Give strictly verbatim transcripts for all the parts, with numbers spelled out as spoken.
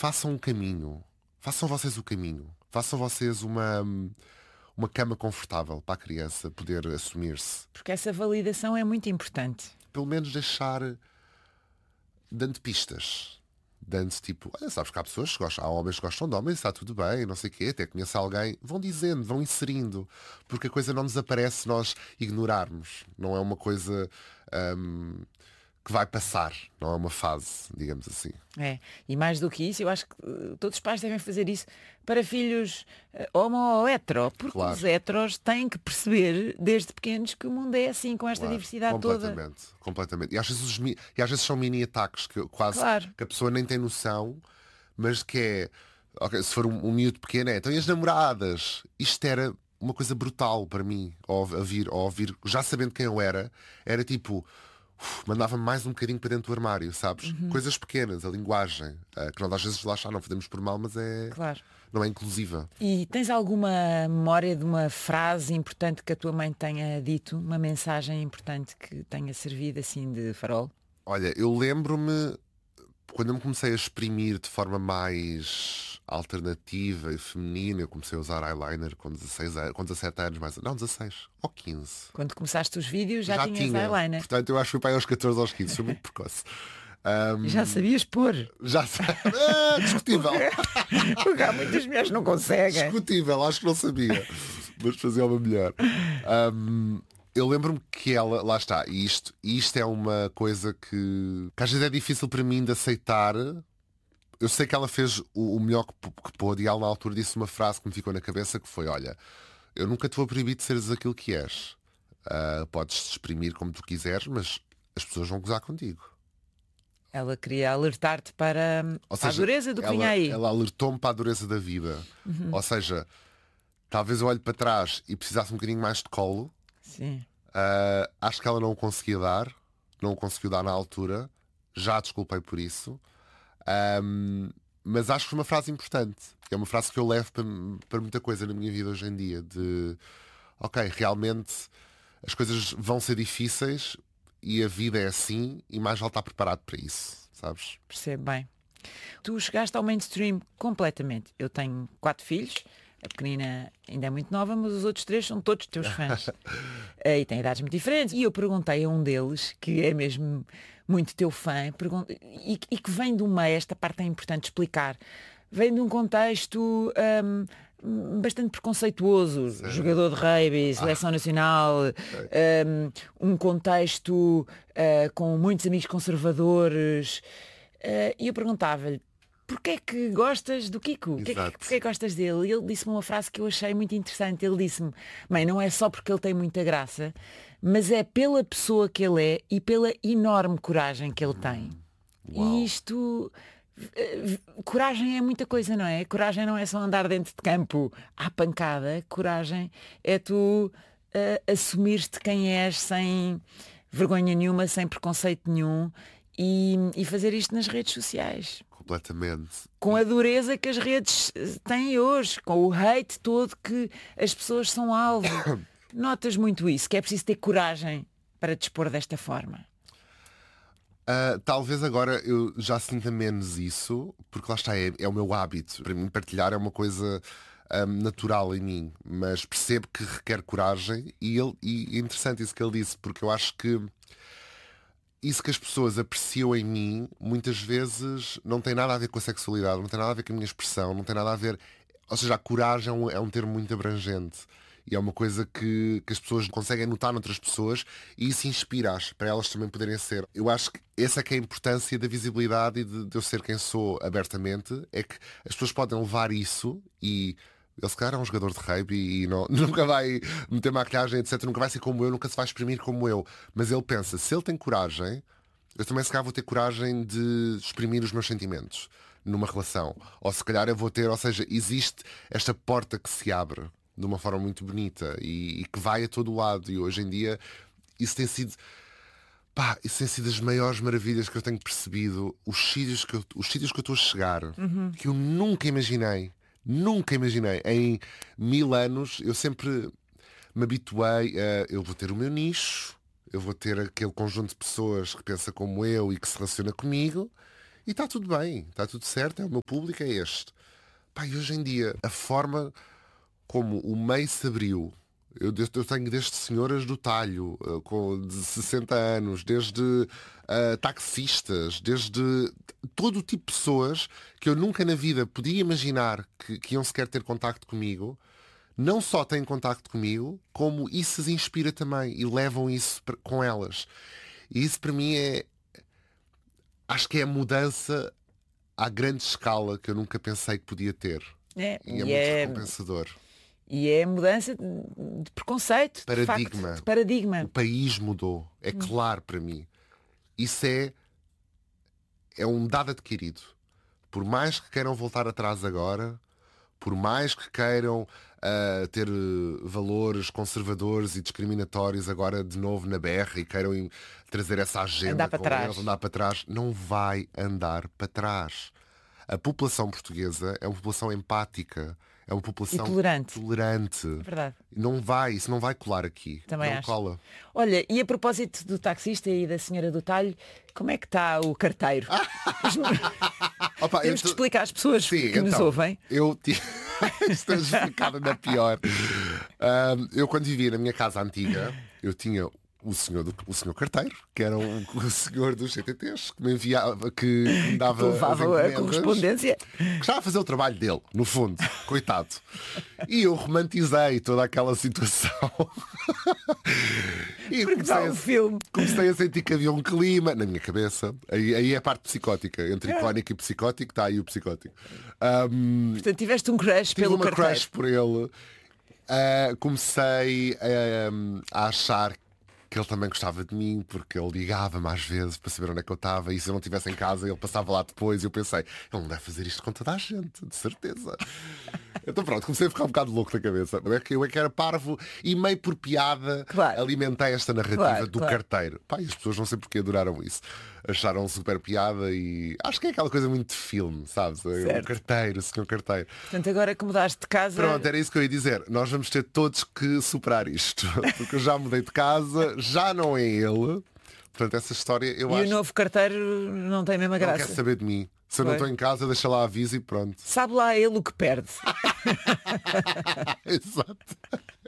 façam um caminho. Façam vocês o caminho. Façam vocês uma, uma cama confortável para a criança poder assumir-se. Porque essa validação é muito importante. Pelo menos deixar dando pistas. Dando tipo, olha, sabes que há pessoas que gostam, há homens que gostam de homens, está tudo bem, não sei o quê, até conhece alguém. Vão dizendo, vão inserindo. Porque a coisa não desaparece se nós ignorarmos. Não é uma coisa hum, que vai passar. Não é uma fase, digamos assim. É, e mais do que isso, eu acho que uh, todos os pais devem fazer isso para filhos uh, homo ou hetero, porque Claro. os heteros têm que perceber desde pequenos que o mundo é assim, com esta Claro, diversidade toda. completamente, completamente. E às vezes, os mi- e às vezes são mini ataques que eu- quase Claro. que a pessoa nem tem noção, mas que é, ok, se for um, um miúdo pequeno, é, então e as namoradas? Isto era uma coisa brutal para mim, ao ouvir, ao ouvir, já sabendo quem eu era, era tipo, uf, mandava-me mais um bocadinho para dentro do armário, sabes? Coisas pequenas, a linguagem, eh, que nós às vezes lá está, não fazemos por mal, mas é, Claro. não é inclusiva. E tens alguma memória de uma frase importante que a tua mãe tenha dito, uma mensagem importante que tenha servido assim de farol? Olha, eu lembro-me quando eu me comecei a exprimir de forma mais alternativa e feminina, eu comecei a usar eyeliner com dezasseis anos, com dezassete anos, mais, não, dezasseis ou quinze. Quando começaste os vídeos já, tinhas tinha. eyeliner. Portanto, eu acho que fui para aí aos catorze, aos quinze, foi muito precoce. Ahm, Já sabias pôr. já sei. Ah, discutível. Porque há muitas mulheres que não conseguem. Discutível, acho que não sabia. Mas fazia uma melhor. Ahm, eu lembro-me que ela, lá está, e isto, e isto é uma coisa que, que às vezes é difícil para mim de aceitar. Eu sei que ela fez o, o melhor que, p- que pôde, e ela na altura disse uma frase que me ficou na cabeça que foi: olha, eu nunca te vou proibir de seres aquilo que és. Ah, podes te exprimir como tu quiseres, mas as pessoas vão gozar contigo. Ela queria alertar-te para, Ou para a seja, dureza do que ela, vinha aí. ela alertou-me para a dureza da vida. Ou seja, talvez eu olhe para trás e precisasse um bocadinho mais de colo. Sim. Ah, acho que ela não o conseguia dar, não o conseguiu dar na altura. Já a desculpei por isso. Ahm, mas acho que foi uma frase importante. É uma frase que eu levo para, para muita coisa na minha vida hoje em dia. De ok, realmente as coisas vão ser difíceis e a vida é assim, e mais vale estar preparado para isso, sabes? Percebo bem. Tu chegaste ao mainstream completamente. Eu tenho quatro filhos. A pequenina ainda é muito nova, mas os outros três são todos teus fãs. Eh, e têm idades muito diferentes. E eu perguntei a um deles, que é mesmo muito teu fã, pergun- e, e que vem de uma, esta parte é importante explicar, vem de um contexto hum, bastante preconceituoso. Jogador de rugby, seleção nacional, hum, um contexto eh, com muitos amigos conservadores. Eh, E eu perguntava-lhe: porquê é que gostas do Kiko? Porquê, é que- Exato. porquê é que gostas dele? E ele disse-me uma frase que eu achei muito interessante. Ele disse-me: mãe, não é só porque ele tem muita graça, mas é pela pessoa que ele é e pela enorme coragem que ele tem. Uau. E isto... eh, coragem é muita coisa, não é? Coragem não é só andar dentro de campo à pancada. Coragem é tu eh, assumir-te quem és sem vergonha nenhuma, sem preconceito nenhum, e, e fazer isto nas redes sociais. Completamente. Com a dureza que as redes eh, têm hoje, com o hate todo que as pessoas são alvo. Notas muito isso, que é preciso ter coragem para te expor desta forma. Ah, talvez agora eu já sinta menos isso, porque lá está, é, é o meu hábito. Para mim, partilhar é uma coisa ahm, natural em mim, mas percebo que requer coragem, e, ele, e é interessante isso que ele disse, porque eu acho que isso que as pessoas apreciam em mim muitas vezes não tem nada a ver com a sexualidade, não tem nada a ver com a minha expressão, não tem nada a ver. Ou seja, a coragem é um, é um termo muito abrangente. E é uma coisa que, que as pessoas conseguem notar noutras pessoas, e isso inspira-as para elas também poderem ser. Eu acho que essa é que é a importância da visibilidade e de, de eu ser quem sou abertamente. É que as pessoas podem levar isso, e ele se calhar é um jogador de rugby e não, nunca vai meter maquilhagem, etcétera. Nunca vai ser como eu, nunca se vai exprimir como eu. Mas ele pensa, se ele tem coragem, eu também se calhar vou ter coragem de exprimir os meus sentimentos numa relação. Ou se calhar eu vou ter, ou seja, existe esta porta que se abre de uma forma muito bonita e, e que vai a todo lado. E hoje em dia isso tem sido, pá, isso tem sido as maiores maravilhas que eu tenho percebido. Os sítios que eu, os sítios que eu estou a chegar, que eu nunca imaginei, nunca imaginei. Em mil anos eu sempre me habituei a, eu vou ter o meu nicho, eu vou ter aquele conjunto de pessoas que pensa como eu e que se relaciona comigo, E está tudo bem, está tudo certo, é o meu público, é este. Pá, e hoje em dia, a forma como o meio se abriu, eu, eu tenho desde senhoras do talho, uh, com de sessenta anos, desde uh, taxistas, desde todo o tipo de pessoas que eu nunca na vida podia imaginar que, que iam sequer ter contacto comigo, não só têm contacto comigo, como isso as inspira também e levam isso pra, com elas. E isso para mim é, acho que é a mudança à grande escala que eu nunca pensei que podia ter. É, E é e muito é, recompensador. e é mudança de, de preconceito, de Paradigma. facto, de paradigma. O país mudou. É claro para mim. Isso é, é um dado adquirido. Por mais que queiram voltar atrás agora, por mais que queiram uh, ter uh, valores conservadores e discriminatórios agora de novo na berra e queiram in- trazer essa agenda Andar para com trás. eles, andar para trás, não vai andar para trás. A população portuguesa é uma população empática, é uma população E tolerante. tolerante. É verdade. Não vai, isso não vai colar aqui. Também não acho. cola. Olha, e a propósito do taxista e da senhora do talho, como é que está o carteiro? Opa, Temos de eu te- explicar às pessoas Sim, que nos então, ouvem. Eu ti- Estou explicado na pior. Ahm, eu quando vivia na minha casa antiga, eu tinha o senhor, do, o senhor carteiro, que era o, o senhor dos C T Ts, que me enviava, que me dava Que levava as a encomendas, correspondência. que estava a fazer o trabalho dele, no fundo, coitado. E eu romantizei toda aquela situação. E Porque dá comecei um a, filme. comecei a sentir que havia um clima na minha cabeça. Aí, aí é a parte psicótica. Entre icónico e psicótico, está aí o psicótico. Ahm, Portanto, tiveste um crush tive pelo uma carteiro. crush por ele. Ah, comecei ah, a achar que ele também gostava de mim, porque ele ligava-me às vezes para saber onde é que eu estava, e se eu não estivesse em casa ele passava lá depois, e eu pensei, ele não deve fazer isto com toda a gente, de certeza. Então pronto, comecei a ficar um bocado louco na cabeça. Eu é que, eu é que era parvo e meio por piada Claro. alimentei esta narrativa Claro, do claro. carteiro. Pá, e as pessoas não sei porque adoraram isso. Acharam super piada e acho que é aquela coisa muito de filme, sabes? O Certo. carteiro, o senhor carteiro. Portanto, agora que mudaste de casa, Pronto, era isso que eu ia dizer. Nós vamos ter todos que superar isto. Porque eu já mudei de casa, já não é ele. Portanto, essa história eu e acho o novo carteiro não tem a mesma que não graça. quer saber de mim. Se eu não Pois. estou em casa, deixa lá aviso e pronto. Sabe lá ele o que perde. Exato.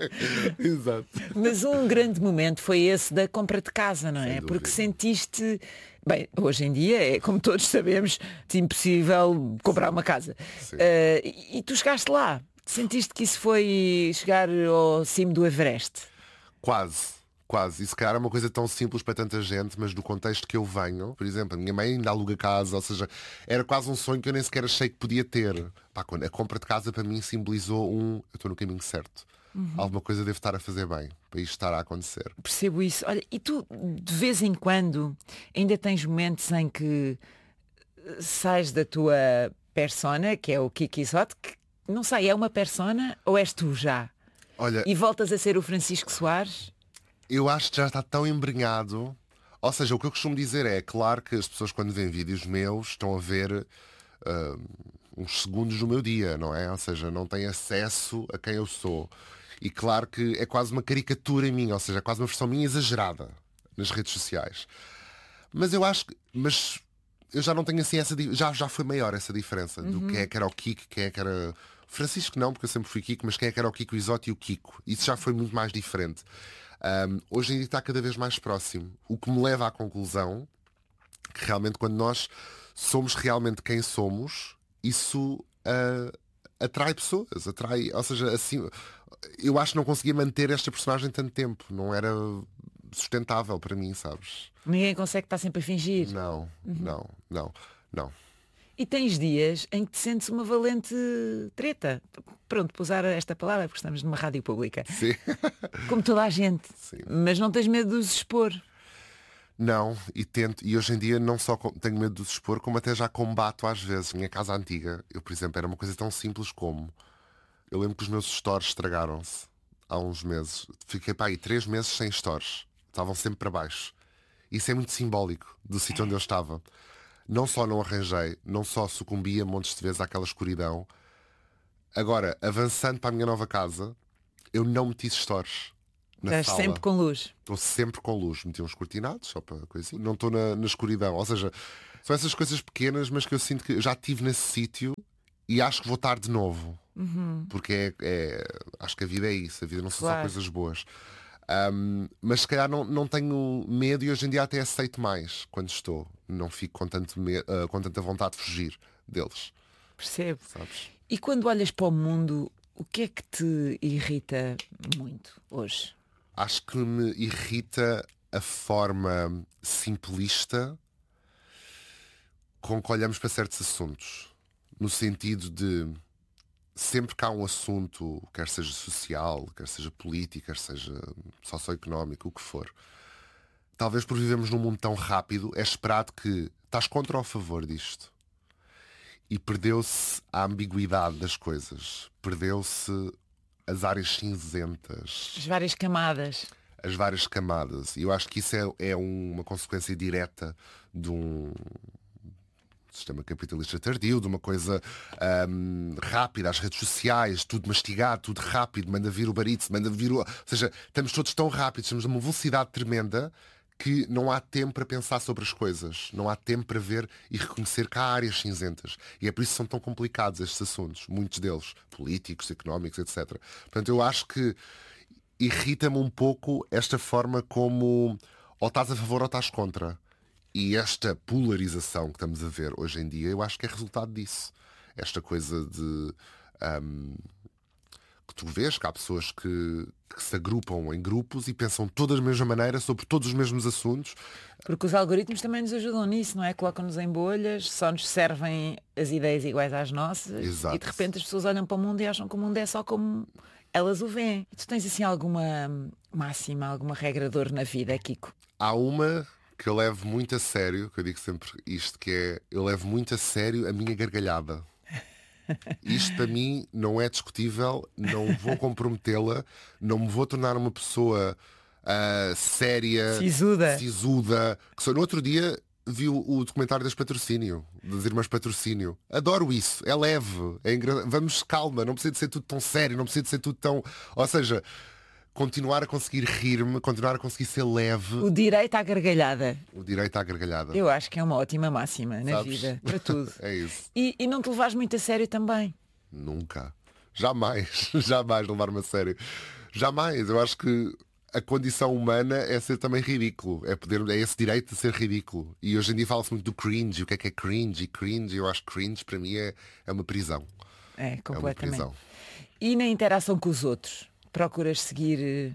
Exato. Mas um grande momento foi esse da compra de casa, não é? dúvida. Porque sentiste. Bem, hoje em dia é, como todos sabemos, impossível comprar uma casa. Sim. Eh, e e tu chegaste lá. Sentiste que isso foi chegar ao cimo do Everest? Quase. Quase. E se calhar é uma coisa tão simples para tanta gente, mas do contexto que eu venho, por exemplo, a minha mãe ainda aluga casa, ou seja, era quase um sonho que eu nem sequer achei que podia ter. Pá, quando a compra de casa para mim simbolizou um, eu estou no caminho certo. Alguma coisa devo estar a fazer bem para isto estar a acontecer. Percebo isso. Olha, e tu, de vez em quando, ainda tens momentos em que eh, sais da tua persona, que é o Kiki Soto, que não sei, é uma persona ou és tu já? Olha, E voltas a ser o Francisco Soares? eu acho que já está tão embrenhado. Ou seja, o que eu costumo dizer é, claro que as pessoas quando veem vídeos meus estão a ver ah, uns segundos do meu dia, não é? Ou seja, não têm acesso a quem eu sou. E claro que é quase uma caricatura em mim, ou seja, é quase uma versão minha exagerada nas redes sociais. Mas eu acho que. Mas eu já não tenho assim essa. di- Já, já foi maior essa diferença do quem é que era o Kiko, quem é que era. Francisco não, porque eu sempre fui Kiko, mas quem é que era o Kiko Isotti e o Kiko. Isso já foi muito mais diferente. Ahm, hoje em dia está cada vez mais próximo. O que me leva à conclusão que realmente quando nós somos realmente quem somos, isso ah, atrai pessoas, atrai, ou seja, assim, eu acho que não conseguia manter esta personagem tanto tempo, não era sustentável para mim, sabes? Ninguém consegue estar sempre a fingir. Não, não, não, não. E tens dias em que te sentes uma valente treta. Pronto, para usar esta palavra, porque estamos numa rádio pública. Sim. Como toda a gente. Sim. Mas não tens medo de os expor. Não, e tento, e hoje em dia não só com- tenho medo de os expor, como até já combato às vezes. Minha casa antiga, eu, por exemplo, era uma coisa tão simples como eu lembro que os meus stores estragaram-se há uns meses. Fiquei para aí três meses sem stores. Estavam sempre para baixo. Isso é muito simbólico do sítio onde eu estava. Não só não arranjei, não só sucumbi a montes de vezes àquela escuridão. Agora, avançando para a minha nova casa, eu não meti stores na Estás sala. sempre com luz. Estou sempre com luz. Meti uns cortinados, só para coisinha. Não estou na, na escuridão. Ou seja, São essas coisas pequenas, mas que eu sinto que eu já estive nesse sítio e acho que vou estar de novo. Uhum. Porque é, é- acho que a vida é isso, a vida não são só Claro. coisas boas. Ahm, mas se calhar não, não tenho medo e hoje em dia até aceito mais quando estou. Não fico com, tanto me- ah, com tanta vontade de fugir deles, Percebo. sabes? E quando olhas para o mundo, o que é que te irrita muito hoje? Acho que me irrita a forma simplista com que olhamos para certos assuntos. No sentido de sempre que há um assunto, quer seja social, quer seja político, quer seja socioeconómico, o que for, talvez por vivemos num mundo tão rápido, é esperado que estás contra ou a favor disto. E perdeu-se a ambiguidade das coisas. Perdeu-se as áreas cinzentas, As várias camadas. as várias camadas. E eu acho que isso é, é uma consequência direta de um sistema capitalista tardio, de uma coisa ahm, rápida, as redes sociais, tudo mastigado, tudo rápido, manda vir o barito, manda vir o... Ou seja, estamos todos tão rápidos, estamos numa velocidade tremenda que não há tempo para pensar sobre as coisas, não há tempo para ver e reconhecer que há áreas cinzentas. E é por isso que são tão complicados estes assuntos, muitos deles, políticos, económicos, etcétera. Portanto, eu acho que irrita-me um pouco esta forma como ou estás a favor ou estás contra. E esta polarização que estamos a ver hoje em dia, eu acho que é resultado disso. Esta coisa de ahm, que tu vês que há pessoas que, que se agrupam em grupos e pensam todas da mesma maneira sobre todos os mesmos assuntos. Porque os algoritmos também nos ajudam nisso, não é? Colocam-nos em bolhas, só nos servem as ideias iguais às nossas. Exato. E de repente as pessoas olham para o mundo e acham que o mundo é só como elas o veem. E tu tens assim alguma máxima, alguma regra de ouro na vida, Kiko? Há uma que eu levo muito a sério, que eu digo sempre isto, que é, eu levo muito a sério a minha gargalhada. Isto para mim não é discutível, não vou comprometê-la, não me vou tornar uma pessoa ah, séria, Sisuda. sisuda. Que só no outro dia vi o, o documentário das Patrocínio, das Irmãs Patrocínio. Adoro isso, é leve, é engra... vamos calma, não precisa de ser tudo tão sério, não precisa de ser tudo tão. Ou seja, continuar a conseguir rir-me, continuar a conseguir ser leve. O direito à gargalhada. O direito à gargalhada. Eu acho que é uma ótima máxima na Sabes? vida, para tudo. É isso. E, e não te levares muito a sério também. Nunca. Jamais. Jamais levar-me a sério. Jamais. Eu acho que a condição humana é ser também ridículo. É, poder, é esse direito de ser ridículo. E hoje em dia fala-se muito do cringe. O que é que é cringe? E cringe, eu acho que cringe para mim é, é uma prisão. É, É uma completamente. prisão. E na interação com os outros? Procuras seguir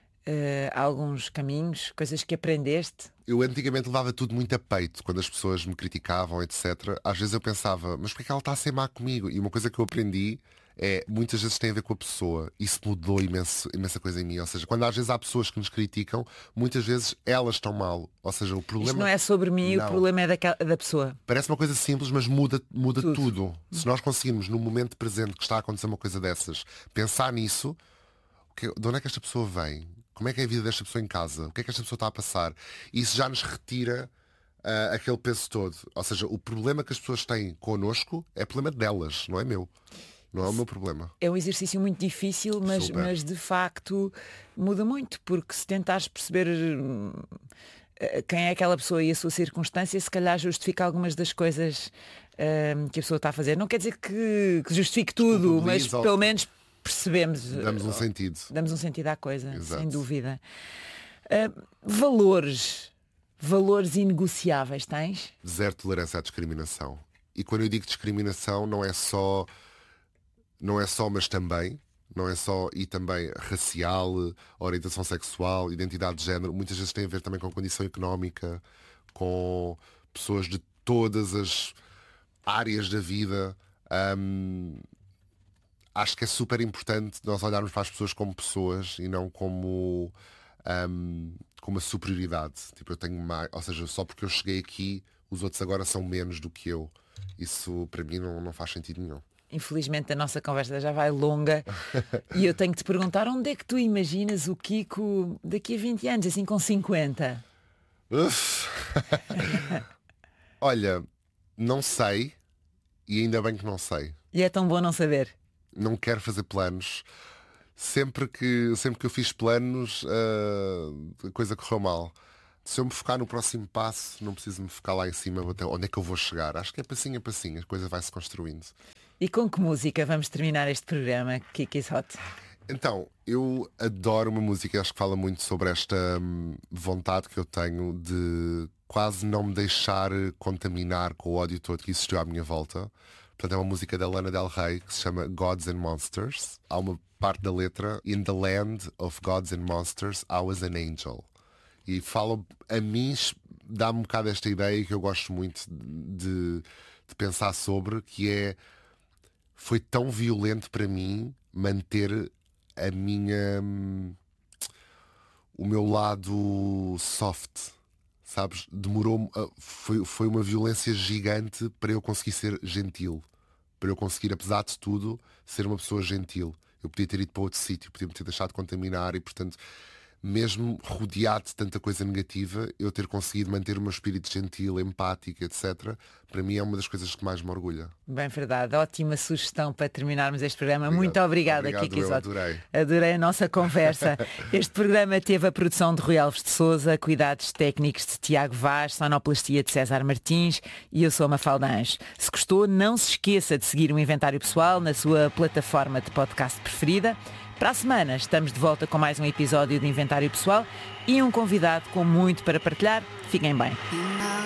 eh, alguns caminhos, coisas que aprendeste? Eu antigamente levava tudo muito a peito. Quando as pessoas me criticavam, etcétera. Às vezes eu pensava, mas porquê é que ela está a ser má comigo? E uma coisa que eu aprendi é, muitas vezes tem a ver com a pessoa. Isso mudou imenso, imensa coisa em mim. Ou seja, quando às vezes há pessoas que nos criticam, muitas vezes elas estão mal. Ou seja, o problema... Isto não é sobre mim, Não. o problema é daquela, da pessoa. Parece uma coisa simples, mas muda, muda Tudo. tudo. Se nós conseguirmos, no momento presente que está a acontecer uma coisa dessas, pensar nisso, o que- de onde é que esta pessoa vem? Como é que é a vida desta pessoa em casa? O que é que esta pessoa está a passar? Isso já nos retira ah, aquele peso todo. Ou seja, o problema que as pessoas têm connosco é problema delas, não é meu. Não é o meu problema. É um exercício muito difícil, mas, Super. mas de facto muda muito, porque se tentares perceber hum, eh, quem é aquela pessoa e a sua circunstância, se calhar justifica algumas das coisas hum, que a pessoa está a fazer. Não quer dizer que, que justifique tudo, mas Desculpabiliza ou- pelo menos percebemos. Damos um eh, sentido. Damos um sentido à coisa, Exato. sem dúvida. Ah, valores. Valores inegociáveis tens? Zero tolerância à discriminação. E quando eu digo discriminação, não é só, não é só, mas também, não é só e também racial, orientação sexual, identidade de género, muitas vezes tem a ver também com condição económica, com pessoas de todas as áreas da vida. Hum, acho que é super importante nós olharmos para as pessoas como pessoas e não como hum, com uma superioridade. Tipo, eu tenho mais, ou seja, só porque eu cheguei aqui, os outros agora são menos do que eu. Isso para mim não, não faz sentido nenhum. Infelizmente a nossa conversa já vai longa e eu tenho que te perguntar onde é que tu imaginas o Kiko daqui a vinte anos, assim com cinquenta? Uf. Olha, não sei e ainda bem que não sei. E é tão bom não saber. Não quero fazer planos. Sempre que, sempre que eu fiz planos, ah, a coisa correu mal. se eu me focar no próximo passo, não preciso me focar lá em cima até onde é que eu vou chegar. Acho que é passinho a passinho, a coisa vai se construindo. E com que música vamos terminar este programa, Kiki's Hot? Então, eu adoro uma música, acho que fala muito sobre esta hum, vontade que eu tenho de quase não me deixar contaminar com o ódio todo que existiu à minha volta. Portanto, é uma música da Lana Del Rey que se chama Gods and Monsters. Há uma parte da letra: In the land of gods and monsters, I was an angel. E fala, a mim, dá-me um bocado esta ideia que eu gosto muito de, de pensar sobre, que é, foi tão violento para mim manter a minha, o meu lado soft, sabes? Demorou, foi, foi uma violência gigante para eu conseguir ser gentil, para eu conseguir, apesar de tudo, ser uma pessoa gentil. Eu podia ter ido para outro sítio, podia me ter deixado contaminar e, portanto, mesmo rodeado de tanta coisa negativa, eu ter conseguido manter o meu espírito gentil, empático, etcétera, para mim é uma das coisas que mais me orgulha. Bem verdade, ótima sugestão para terminarmos este programa. Obrigado. Muito obrigada, Obrigado, Kiki eu Isoto. adorei. Adorei a nossa conversa. Este programa teve a produção de Rui Alves de Souza, cuidados técnicos de Tiago Vaz, sonoplastia de César Martins e eu sou a Mafalda Anjos. Se gostou, não se esqueça de seguir o Inventário Pessoal na sua plataforma de podcast preferida. Para a semana estamos de volta com mais um episódio de Inventário Pessoal e um convidado com muito para partilhar. Fiquem bem.